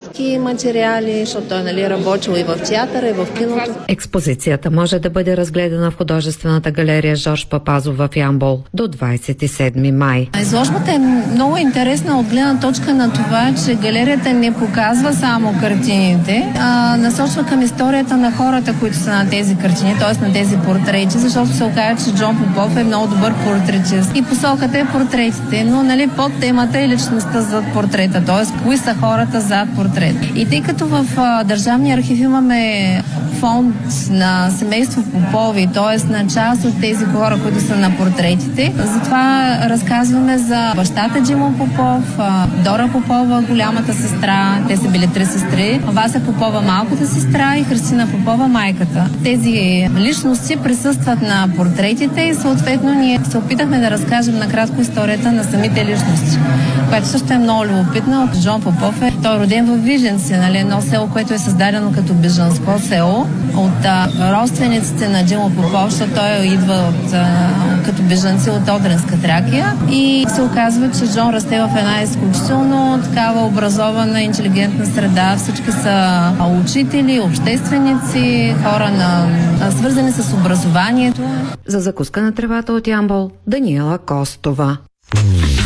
И материали, защото той работил и в театъра, и в киното. Експозицията може да бъде разгледана в художествената галерия Жорж Папазов в Ямбол до 27 май. Изложбата е много интересна от гледна точка на това, че галерията не показва само картините, а насочва към историята на хората, които са на тези картини, т.е. на тези портрети, защото се оказа, че Джон Попов е много добър портретист. И посоката е портретите, но под темата е личността зад портрета, т.е. кои са хората зад портрет. И тъй като в Държавния архив имаме фонд на семейство Попови, т.е. на част от тези хора, които са на портретите, затова разказваме за бащата Джимо Попов, Дора Попова, голямата сестра, те са били 3 сестри, Вася Попова, малката сестра и Христина Попова, майката. Тези личности присъстват на портретите и съответно ние се опитахме да разкажем накратко историята на самите личности, което също е много любопитно. Джон Попов той е роден в Виженци, едно село, което е създадено като бежанско село от родствениците на Джимо Попов, защото той идва като бежанци от Одринска Тракия и се оказва, че Джон расте в една изключително такава образована, интелигентна среда. Всички са учители, общественици, хора свързани с образованието. За закуска на тревата от Ямбол, Даниела Костова.